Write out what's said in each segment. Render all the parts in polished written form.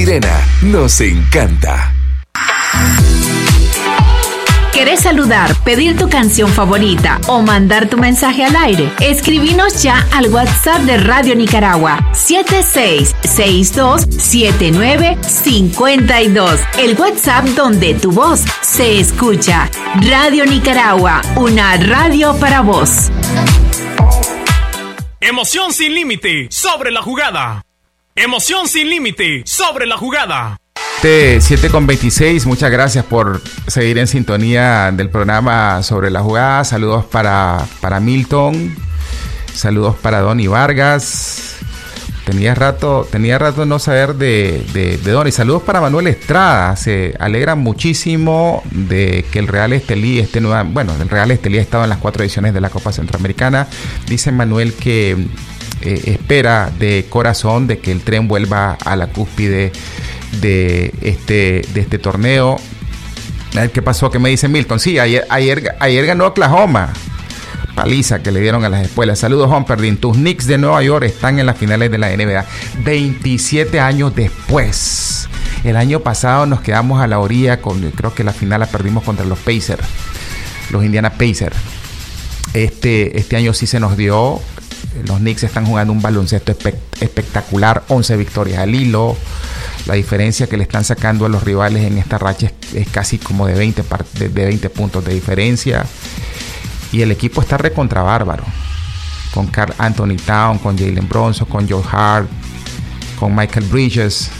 Sirena nos encanta. ¿Querés saludar, pedir tu canción favorita o mandar tu mensaje al aire? Escribinos ya al WhatsApp de Radio Nicaragua 76627952. El WhatsApp donde tu voz se escucha. Radio Nicaragua, una radio para vos. Emoción sin límite sobre la jugada. Emoción sin límite sobre la jugada. 7:26, muchas gracias por seguir en sintonía del programa Sobre la Jugada. Saludos para Milton, saludos para Donny Vargas. Tenía rato no saber de Donny. Saludos para Manuel Estrada. Se alegra muchísimo de que el Real Estelí el Real Estelí ha estado en las 4 ediciones de la Copa Centroamericana. Dice Manuel que espera de corazón de que el tren vuelva a la cúspide de este torneo. A ver qué pasó, qué me dice Milton. Sí, ayer ganó Oklahoma, paliza que le dieron a las espuelas. Saludos, Humperdinck. Tus Knicks de Nueva York están en las finales de la NBA 27 años después. El año pasado nos quedamos a la orilla creo que la final la perdimos contra los Pacers, los Indiana Pacers. Este año sí se nos dio. Los Knicks están jugando un baloncesto espectacular, 11 victorias al hilo. La diferencia que le están sacando a los rivales en esta racha es casi como de 20 puntos de diferencia. Y el equipo está recontra bárbaro. Con Karl Anthony Towns, con Jalen Brunson, con Joe Hart, con Michael Bridges.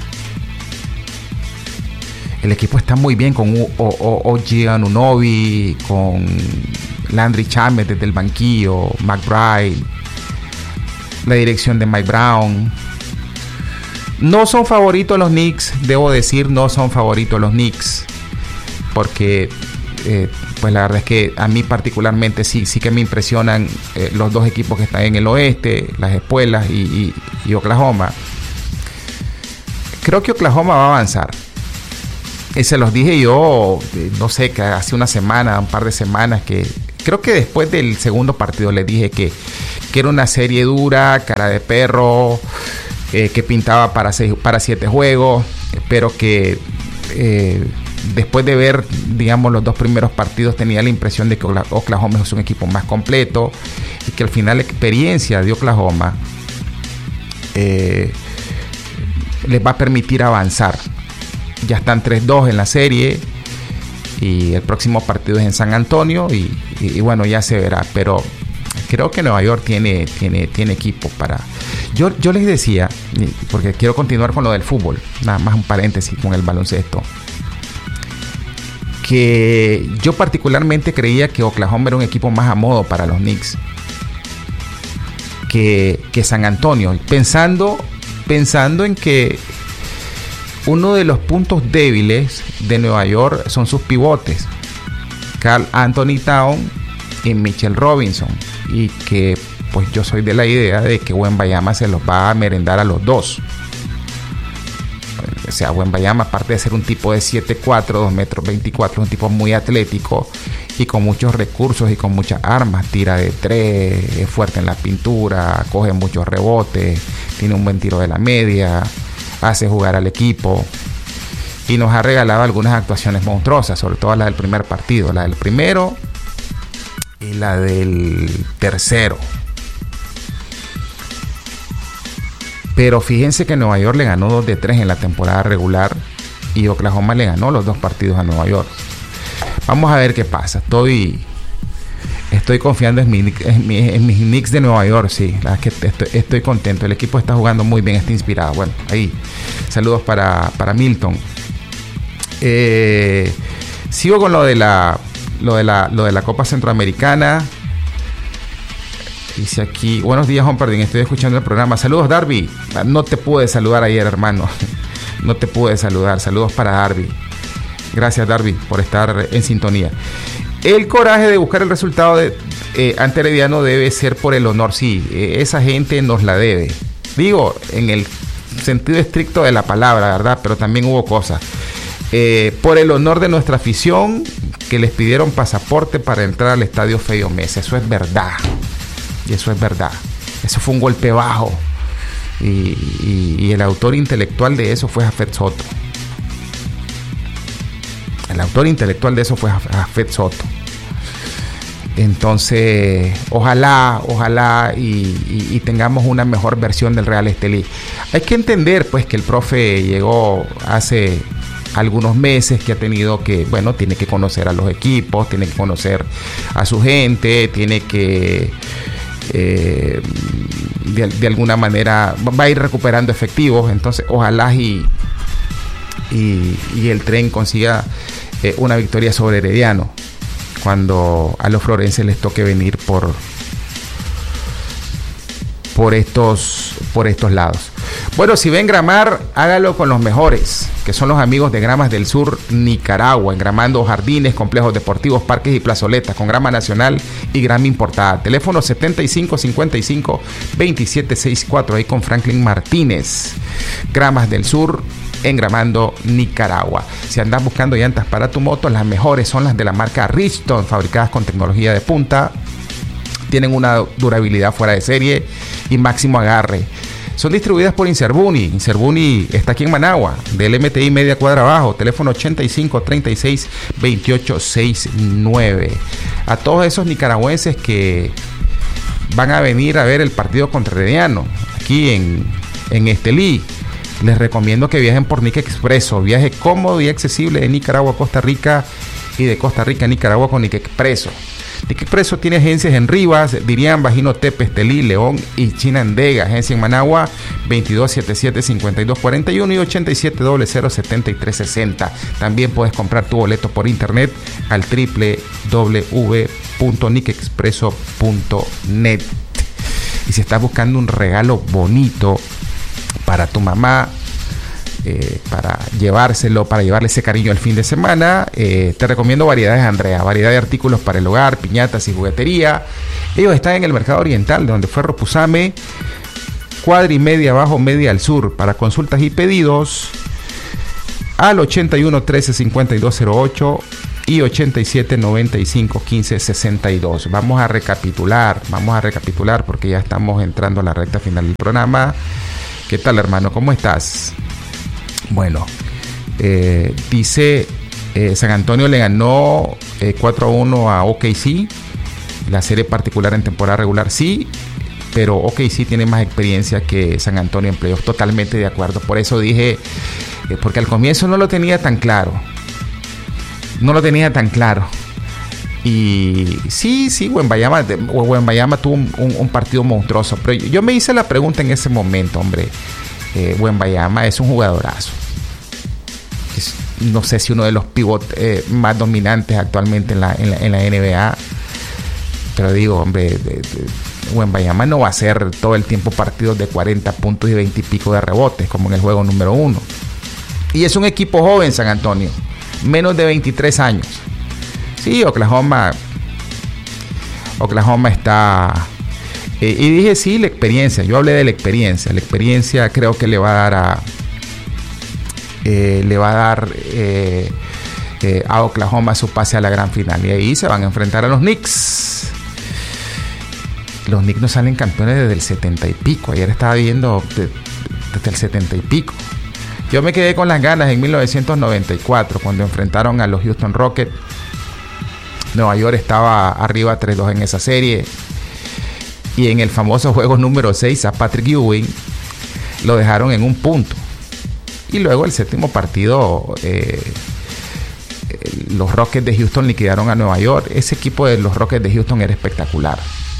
El equipo está muy bien con OG Anunoby, con Landry Shamet desde el banquillo, McBride, la dirección de Mike Brown. No son favoritos los Knicks, debo decir, no son favoritos los Knicks, porque pues la verdad es que a mí particularmente sí que me impresionan los dos equipos que están en el oeste, las Espuelas y Oklahoma. Creo que Oklahoma va a avanzar. Se los dije yo, no sé, que hace un par de semanas, que creo que después del segundo partido les dije que era una serie dura, cara de perro, que pintaba para 7 juegos, pero que después de ver, digamos, los 2 primeros partidos tenía la impresión de que Oklahoma es un equipo más completo y que al final la experiencia de Oklahoma les va a permitir avanzar. Ya están 3-2 en la serie y el próximo partido es en San Antonio y bueno, ya se verá, pero creo que Nueva York tiene equipo para... Yo les decía, porque quiero continuar con lo del fútbol, nada más un paréntesis con el baloncesto, que yo particularmente creía que Oklahoma era un equipo más a modo para los Knicks que San Antonio, pensando en que uno de los puntos débiles de Nueva York son sus pivotes, Karl Anthony Towns y Mitchell Robinson, y que pues yo soy de la idea de que Wembanyama se los va a merendar a los dos. O sea, Wembanyama, aparte de ser un tipo de 7'4", 2 metros 24, un tipo muy atlético y con muchos recursos y con muchas armas, tira de 3, es fuerte en la pintura, coge muchos rebotes, tiene un buen tiro de la media, hace jugar al equipo y nos ha regalado algunas actuaciones monstruosas, sobre todo la del primer partido, la del primero y la del tercero. Pero fíjense que Nueva York le ganó 2-3 en la temporada regular y Oklahoma le ganó los 2 partidos a Nueva York. Vamos a ver qué pasa. Estoy confiando en mis Knicks de Nueva York, sí. La que estoy contento. El equipo está jugando muy bien, está inspirado. Bueno, ahí. Saludos para Milton. Sigo con lo de la Copa Centroamericana. Dice aquí, buenos días, Humperdinck, estoy escuchando el programa. Saludos, Darby. No te pude saludar ayer, hermano. No te pude saludar. Saludos para Darby. Gracias, Darby, por estar en sintonía. El coraje de buscar el resultado ante Herediano debe ser por el honor. Sí, esa gente nos la debe. Digo, en el sentido estricto de la palabra, ¿verdad? Pero también hubo cosas. Por el honor de nuestra afición, que les pidieron pasaporte para entrar al estadio Feyo Mesa. Eso es verdad. Y eso es verdad. Eso fue un golpe bajo. Y el autor intelectual de eso fue Jafet Soto. El autor intelectual de eso fue Jafet Soto. Entonces, ojalá y tengamos una mejor versión del Real Estelí. Hay que entender, pues, que el profe llegó hace algunos meses, que ha tenido que, bueno, tiene que conocer a los equipos, tiene que conocer a su gente, tiene que de alguna manera va a ir recuperando efectivos. Entonces, ojalá y el Tren consiga una victoria sobre Herediano cuando a los florenses les toque venir por estos lados. Bueno, si ven gramar, hágalo con los mejores, que son los amigos de Gramas del Sur Nicaragua, engramando jardines, complejos deportivos, parques y plazoletas, con grama nacional y grama importada. Teléfono 7555-2764, ahí con Franklin Martínez. Gramas del Sur, engramando Nicaragua. Si andas buscando llantas para tu moto, las mejores son las de la marca Richton, fabricadas con tecnología de punta. Tienen una durabilidad fuera de serie y máximo agarre. Son distribuidas por Inserbuni. Inserbuni está aquí en Managua, del MTI media cuadra abajo. Teléfono 8536-2869. A todos esos nicaragüenses que van a venir a ver el partido contra Herediano aquí en Estelí, les recomiendo que viajen por Nica Expreso. Viaje cómodo y accesible de Nicaragua a Costa Rica y de Costa Rica a Nicaragua con Nica Expreso. Nica Expreso tiene agencias en Rivas, Dirián, Bajino-Tepe, Estelí, León y Chinandega. Agencia en Managua 2277-5241 y 8700-7360. También puedes comprar tu boleto por internet al www.nicaexpreso.net. Y si estás buscando un regalo bonito para tu mamá, para llevarle ese cariño el fin de semana, te recomiendo Variedades Andrea, variedad de artículos para el hogar, piñatas y juguetería. Ellos están en el Mercado Oriental, donde fue Ropuzame, cuadra y media abajo, media al sur. Para consultas y pedidos al 81 13 5208 y 87 95 15 62. Vamos a recapitular porque ya estamos entrando a la recta final del programa. ¿Qué tal, hermano? ¿Cómo estás? Bueno, dice San Antonio le ganó 4-1 a OKC. La serie particular en temporada regular sí, pero OKC tiene más experiencia que San Antonio en playoffs. Totalmente de acuerdo. Por eso dije, porque al comienzo no lo tenía tan claro. Y sí, Wembanyama tuvo un partido monstruoso. Pero yo me hice la pregunta en ese momento, hombre. Wembanyama es un jugadorazo. No sé si uno de los pivotes más dominantes actualmente en la NBA. Pero digo, hombre, Wembanyama no va a hacer todo el tiempo partidos de 40 puntos y 20 y pico de rebotes como en el juego número 1. Y es un equipo joven, San Antonio, menos de 23 años. Sí, Oklahoma está... y dije sí, la experiencia. Yo hablé de la experiencia. La experiencia creo que le va a dar a Oklahoma su pase a la gran final. Y ahí se van a enfrentar a los Knicks. Los Knicks no salen campeones desde el 70 y pico. Ayer estaba viendo desde el 70 y pico. Yo me quedé con las ganas en 1994 cuando enfrentaron a los Houston Rockets. Nueva York estaba arriba 3-2 en esa serie. Y en el famoso juego número 6 a Patrick Ewing lo dejaron en un punto. Y luego el séptimo partido los Rockets de Houston liquidaron a Nueva York. Ese equipo de los Rockets de Houston era espectacular.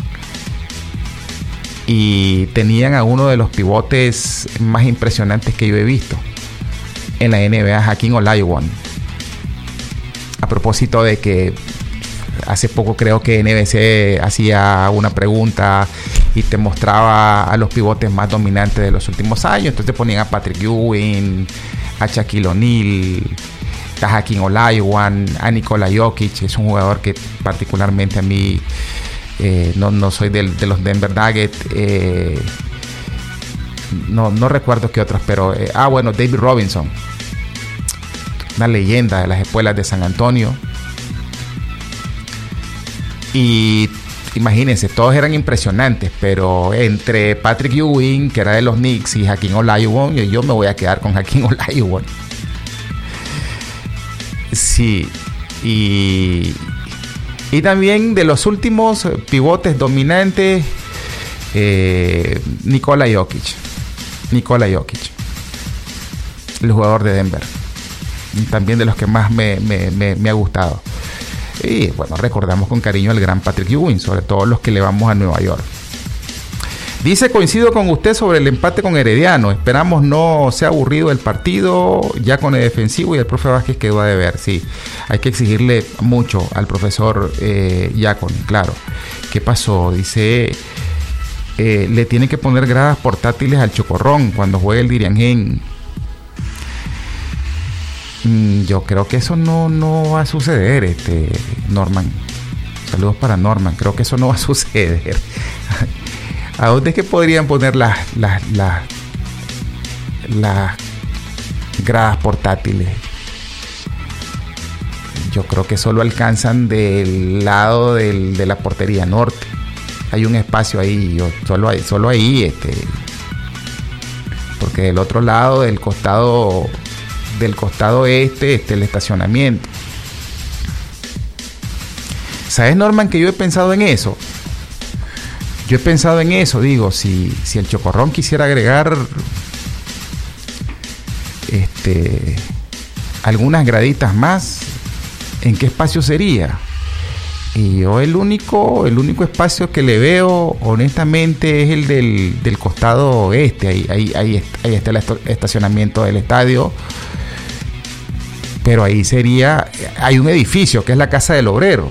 Y tenían a uno de los pivotes más impresionantes que yo he visto en la NBA, Hakeem Olajuwon. A propósito de que hace poco creo que NBC hacía una pregunta y te mostraba a los pivotes más dominantes de los últimos años. Entonces ponían a Patrick Ewing, a Shaquille O'Neal, a Hakeem Olajuwon, a Nikola Jokic. Es un jugador que particularmente a mí no soy de los Denver Nuggets. No recuerdo qué otros, pero bueno, David Robinson, una leyenda de las escuelas de San Antonio. Y imagínense, todos eran impresionantes, pero entre Patrick Ewing, que era de los Knicks, y Hakeem Olajuwon, yo me voy a quedar con Hakeem Olajuwon. Sí, y también de los últimos pivotes dominantes, Nikola Jokic, el jugador de Denver, también de los que más me ha gustado. Y bueno, recordamos con cariño al gran Patrick Ewing, sobre todo los que le vamos a Nueva York. Dice, coincido con usted sobre el empate con Herediano. Esperamos no sea aburrido el partido, ya con el defensivo, y el profe Vázquez quedó a deber. Sí, hay que exigirle mucho al profesor Yacon, claro. ¿Qué pasó? Dice, le tiene que poner gradas portátiles al Chocorrón cuando juegue el Diriangén. Yo creo que eso no va a suceder, Norman. Saludos para Norman. Creo que eso no va a suceder. ¿A dónde es que podrían poner las gradas portátiles? Yo creo que solo alcanzan del lado de la portería norte. Hay un espacio ahí, solo ahí, porque del otro lado, del costado este, el estacionamiento. ¿Sabes, Norman, que yo he pensado en eso? Digo, si el Chocorrón quisiera agregar algunas graditas más, ¿en qué espacio sería? Y yo el único espacio que le veo, honestamente, es el del costado este. Ahí está el estacionamiento del estadio. Pero ahí hay un edificio que es la Casa del Obrero.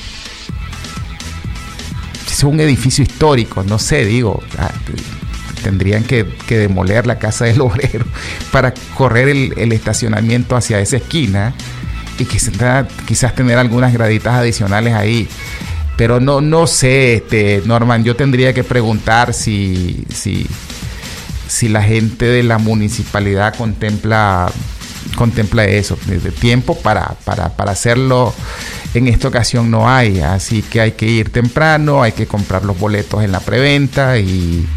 Es un edificio histórico, no sé, digo, tendrían que demoler la Casa del Obrero para correr el estacionamiento hacia esa esquina y quizás tener algunas graditas adicionales ahí. Pero no sé, Norman, yo tendría que preguntar si la gente de la municipalidad contempla eso. De tiempo para hacerlo en esta ocasión no hay, así que hay que ir temprano, hay que comprar los boletos en la preventa y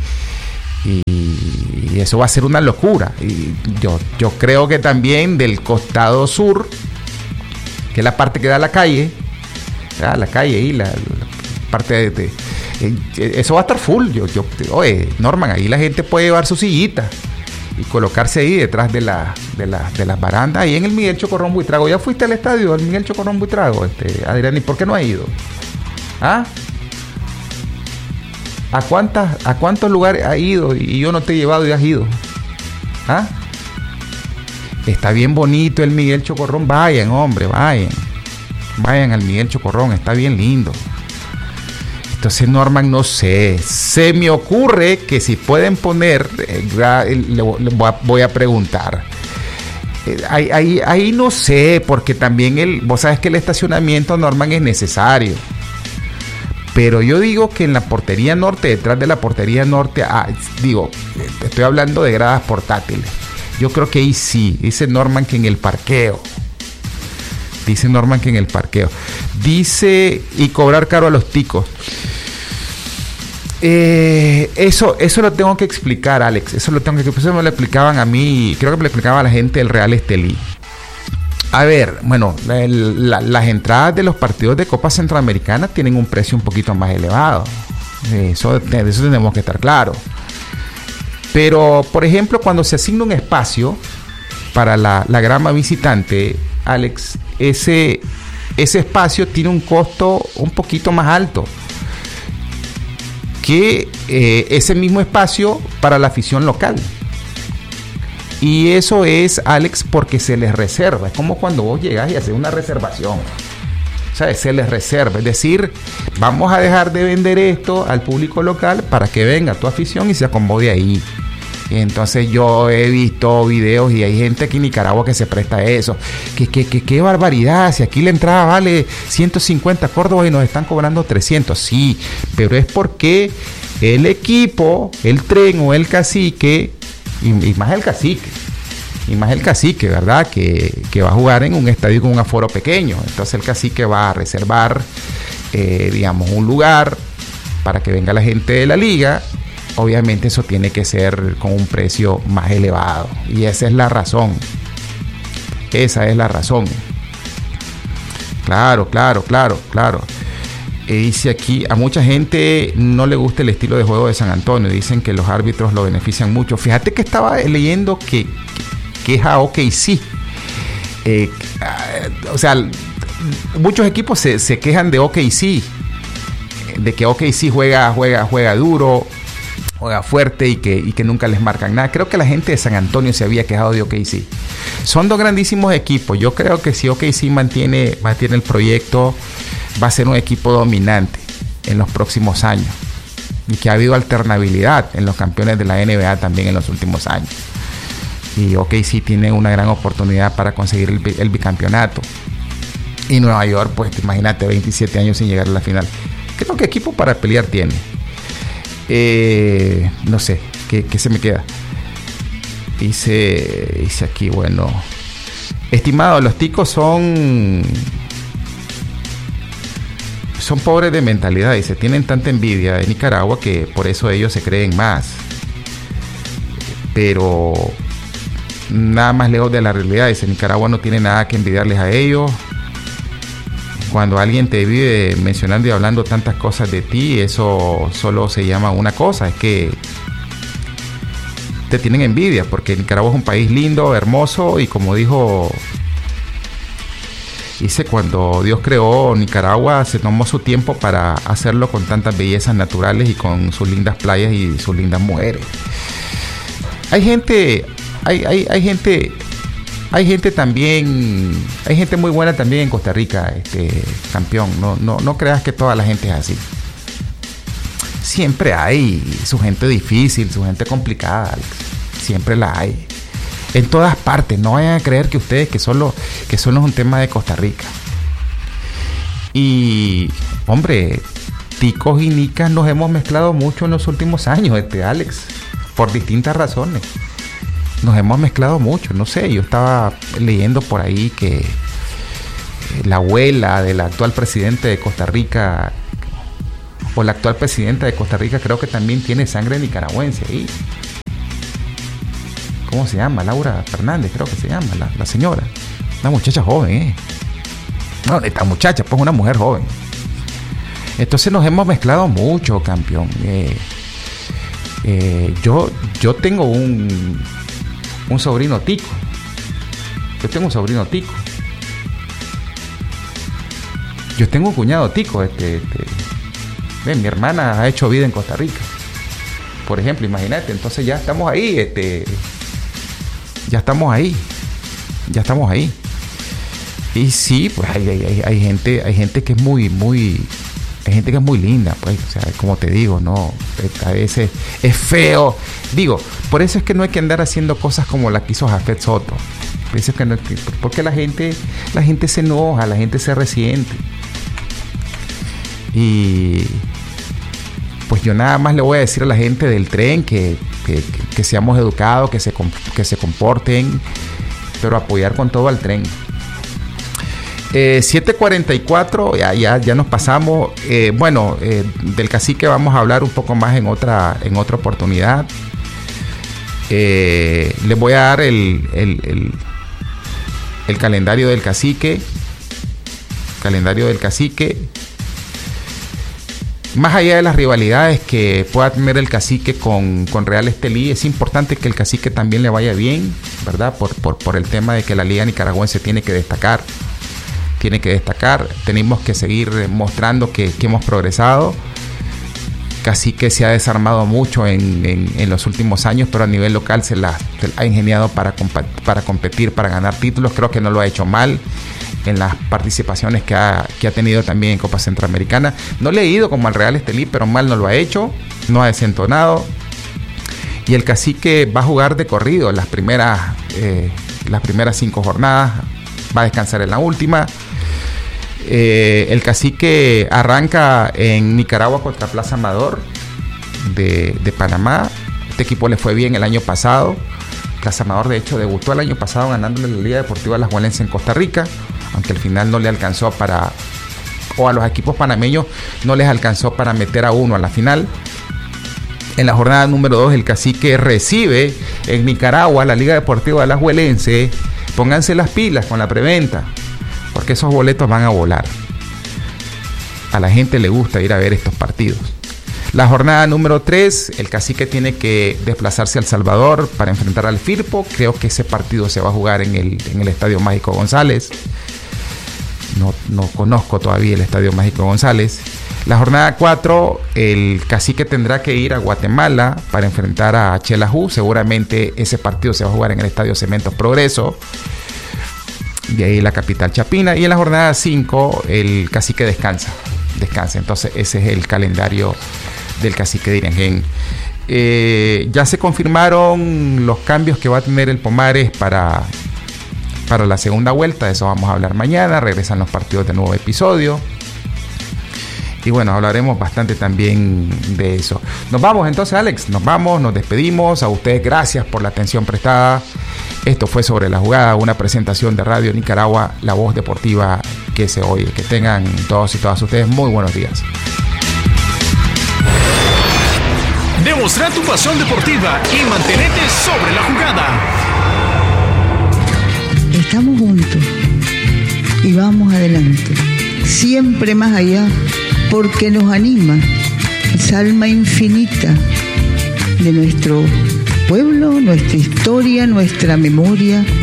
eso va a ser una locura. Y yo creo que también del costado sur, que es la parte que da a la calle, y la parte de eso va a estar full. Oye, Norman, ahí la gente puede llevar su sillita y colocarse ahí detrás de las barandas, ahí en el Miguel Chocorrón Buitrago. ¿Ya fuiste al estadio del Miguel Chocorrón Buitrago, Adrián? ¿Y por qué no ha ido? ¿Ah? ¿A cuántos lugares ha ido y yo no te he llevado y has ido? ¿Ah? Está bien bonito el Miguel Chocorrón. Vayan, hombre, vayan al Miguel Chocorrón, está bien lindo. Entonces, Norman, no sé, se me ocurre que si pueden poner, voy a preguntar. Ahí no sé, porque también vos sabes que el estacionamiento, Norman, es necesario. Pero yo digo que en la portería norte, detrás de la portería norte, estoy hablando de gradas portátiles. Yo creo que ahí sí, dice Norman que en el parqueo. Dice, y cobrar caro a los ticos. Eso lo tengo que explicar, Alex. Eso me lo explicaban a mí, creo que me lo explicaba a la gente del Real Estelí. A ver, bueno, las entradas de los partidos de Copa Centroamericana tienen un precio un poquito más elevado. De eso tenemos que estar claros. Pero, por ejemplo, cuando se asigna un espacio para la grama visitante, Alex, ese espacio tiene un costo un poquito más alto que ese mismo espacio para la afición local. Y eso es, Alex, porque se les reserva. Es como cuando vos llegas y haces una reservación. ¿Sabes? Se les reserva. Es decir, vamos a dejar de vender esto al público local para que venga tu afición y se acomode ahí. Y entonces yo he visto videos y hay gente aquí en Nicaragua que se presta a eso. Qué barbaridad, si aquí la entrada vale 150 córdobas y nos están cobrando 300. Sí, pero es porque el equipo, el Tren o el Cacique, y más el Cacique, ¿verdad? Que va a jugar en un estadio con un aforo pequeño. Entonces el Cacique va a reservar, un lugar para que venga la gente de la liga, obviamente eso tiene que ser con un precio más elevado. Y esa es la razón. Esa es la razón. Claro. Dice aquí, a mucha gente no le gusta el estilo de juego de San Antonio. Dicen que los árbitros lo benefician mucho. Fíjate que estaba leyendo que es a OKC. O sea, muchos equipos se quejan de OKC. De que OKC juega duro, juega fuerte y que nunca les marcan nada. Creo que la gente de San Antonio se había quejado de OKC. Son dos grandísimos equipos. Yo creo que si OKC mantiene el proyecto, va a ser un equipo dominante en los próximos años. Y que ha habido alternabilidad en los campeones de la NBA también en los últimos años. Y OKC tiene una gran oportunidad para conseguir el bicampeonato. Y Nueva York, pues imagínate, 27 años sin llegar a la final. Creo que equipo para pelear tiene. No sé, ¿qué se me queda? Dice aquí, bueno, estimado, los ticos son pobres de mentalidad. Dice, tienen tanta envidia de Nicaragua que por eso ellos se creen más. Pero nada más lejos de la realidad. Dice, Nicaragua no tiene nada que envidiarles a ellos. Cuando alguien te vive mencionando y hablando tantas cosas de ti, eso solo se llama una cosa, es que te tienen envidia, porque Nicaragua es un país lindo, hermoso, y como dice, cuando Dios creó Nicaragua, se tomó su tiempo para hacerlo con tantas bellezas naturales y con sus lindas playas y sus lindas mujeres. Hay gente también, hay gente muy buena también en Costa Rica, campeón. No creas que toda la gente es así. Siempre hay su gente difícil, su gente complicada, Alex. Siempre la hay. En todas partes. No vayan a creer que ustedes que solo es un tema de Costa Rica. Y, hombre, ticos y nicas nos hemos mezclado mucho en los últimos años, Alex, por distintas razones. Nos hemos mezclado mucho, no sé, yo estaba leyendo por ahí que la abuela del actual presidente de Costa Rica, o la actual presidenta de Costa Rica, creo que también tiene sangre nicaragüense ahí. ¿Cómo se llama? Laura Fernández, creo que se llama, la señora. Una muchacha joven, No, esta muchacha, pues una mujer joven. Entonces nos hemos mezclado mucho, campeón. Yo tengo un sobrino tico. Yo tengo un sobrino tico. Yo tengo un cuñado tico. Mi hermana ha hecho vida en Costa Rica, por ejemplo, imagínate. Entonces ya estamos ahí. Ya estamos ahí. Y sí, pues hay gente que es muy hay gente que es muy linda, pues, o sea, como te digo, no, a veces es feo. Digo, por eso es que no hay que andar haciendo cosas como la que hizo Jafet Soto. Por eso es que porque la gente se enoja, la gente se resiente. Y pues yo nada más le voy a decir a la gente del tren que seamos educados, que se comporten, pero apoyar con todo al tren. 7:44, ya nos pasamos. Del cacique vamos a hablar un poco más en otra oportunidad. Les voy a dar el calendario del cacique. Más allá de las rivalidades que pueda tener el cacique con Real Estelí, es importante que el cacique también le vaya bien, ¿verdad? Por el tema de que la liga nicaragüense tiene que destacar. Tenemos que seguir mostrando que hemos progresado. Cacique se ha desarmado mucho en los últimos años, pero a nivel local se la ha ingeniado para competir, para ganar títulos. Creo que no lo ha hecho mal en las participaciones que ha tenido también en Copa Centroamericana. No le ha ido como al Real Estelí, pero mal no lo ha hecho, no ha desentonado. Y el cacique va a jugar de corrido las primeras 5 jornadas, va a descansar en la última. El cacique arranca en Nicaragua contra Plaza Amador de Panamá. Este equipo le fue bien el año pasado. Plaza Amador, de hecho, debutó el año pasado ganándole la Liga Deportiva Alajuelense en Costa Rica, aunque al final no le alcanzó para o a los equipos panameños no les alcanzó para meter a uno a la final. En la jornada número 2, el Cacique recibe en Nicaragua la Liga Deportiva Alajuelense. Pónganse las pilas con la preventa, porque esos boletos van a volar. A la gente le gusta ir a ver estos partidos. La jornada número 3, el Cacique tiene que desplazarse a El Salvador para enfrentar al Firpo. Creo que ese partido se va a jugar en el Estadio Mágico González. No conozco todavía el Estadio Mágico González. La jornada 4, el Cacique tendrá que ir a Guatemala para enfrentar a Xelajú. Seguramente ese partido se va a jugar en el Estadio Cementos Progreso, de ahí la capital chapina. Y en la jornada 5, el Cacique descansa. Entonces ese es el calendario del Cacique de Iriangén. Ya se confirmaron los cambios que va a tener el Pomares para la segunda vuelta. De eso vamos a hablar mañana. Regresan los partidos de nuevo episodio. Y bueno, hablaremos bastante también de eso. Nos vamos entonces, Alex. Nos despedimos. A ustedes, gracias por la atención prestada. Esto fue Sobre la Jugada, una presentación de Radio Nicaragua, la voz deportiva que se oye. Que tengan todos y todas ustedes muy buenos días. Demostrar tu pasión deportiva y mantenerte sobre la jugada. Estamos juntos y vamos adelante, siempre más allá, porque nos anima esa alma infinita de nuestro pueblo, nuestra historia, nuestra memoria,